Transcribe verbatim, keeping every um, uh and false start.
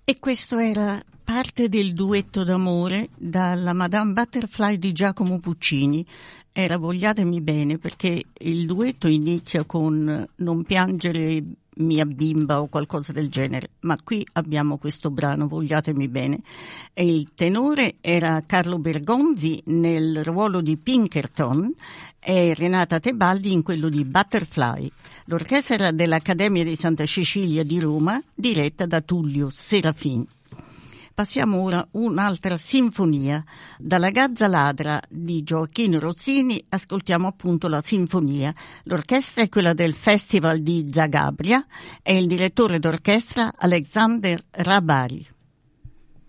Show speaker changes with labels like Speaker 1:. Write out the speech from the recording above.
Speaker 1: E questo era parte del duetto d'amore dalla Madame Butterfly di Giacomo Puccini. Era Vogliatemi bene, perché il duetto inizia con Non piangere mia bimba o qualcosa del genere, ma qui abbiamo questo brano Vogliatemi bene e il tenore era Carlo Bergonzi nel ruolo di Pinkerton e Renata Tebaldi in quello di Butterfly. L'orchestra era dell'Accademia di Santa Cecilia di Roma, diretta da Tullio Serafin. Passiamo ora un'altra sinfonia. Dalla Gazza Ladra di Gioacchino Rossini ascoltiamo appunto la sinfonia. L'orchestra è quella del Festival di Zagabria e il direttore d'orchestra Alexander Rabari.